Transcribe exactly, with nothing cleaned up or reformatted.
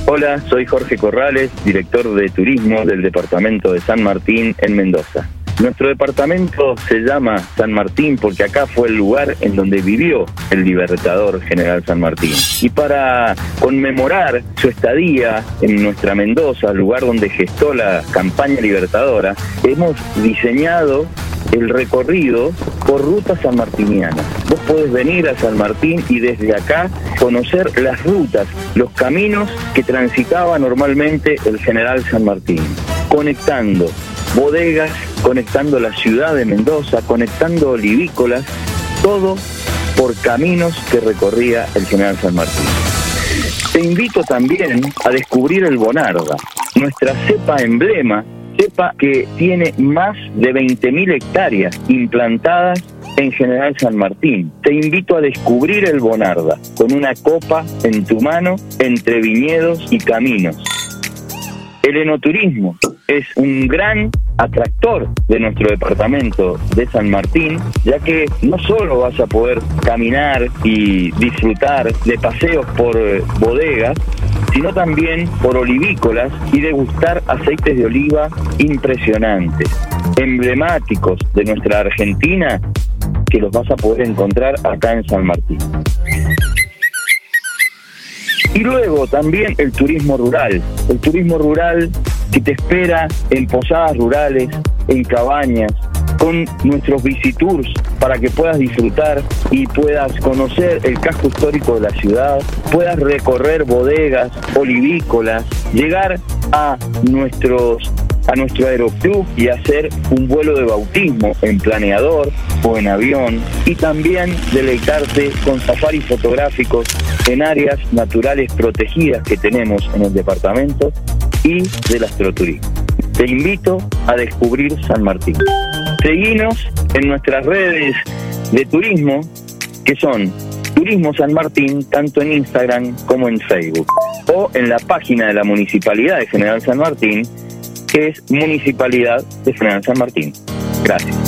Hola, soy Jorge Corrales, director de turismo del departamento de San Martín en Mendoza. Nuestro departamento se llama San Martín porque acá fue el lugar en donde vivió el libertador General San Martín. Y para conmemorar su estadía en nuestra Mendoza, lugar donde gestó la campaña libertadora, hemos diseñado el recorrido por ruta sanmartiniana. Vos podés venir a San Martín y desde acá conocer las rutas, los caminos que transitaba normalmente el General San Martín, conectando bodegas, conectando la ciudad de Mendoza, conectando olivícolas, todo por caminos que recorría el General San Martín. Te invito también a descubrir el Bonarda, nuestra cepa emblema, cepa que tiene más de veinte mil hectáreas implantadas en General San Martín. Te invito a descubrir el Bonarda, con una copa en tu mano, entre viñedos y caminos. El enoturismo es un gran atractor de nuestro departamento de San Martín, ya que no solo vas a poder caminar y disfrutar de paseos por bodegas, sino también por olivícolas y degustar aceites de oliva impresionantes, emblemáticos de nuestra Argentina, que los vas a poder encontrar acá en San Martín. Y luego también el turismo rural, el turismo rural que te espera en posadas rurales, en cabañas, con nuestros visitours para que puedas disfrutar y puedas conocer el casco histórico de la ciudad, puedas recorrer bodegas, olivícolas, llegar a nuestros a nuestro aeroclub y hacer un vuelo de bautismo en planeador o en avión, y también deleitarte con safaris fotográficos en áreas naturales protegidas que tenemos en el departamento y del astroturismo. Te invito a descubrir San Martín. Seguinos en nuestras redes de turismo, que son Turismo San Martín, tanto en Instagram como en Facebook, o en la página de la Municipalidad de General San Martín, que es Municipalidad de General San Martín. Gracias.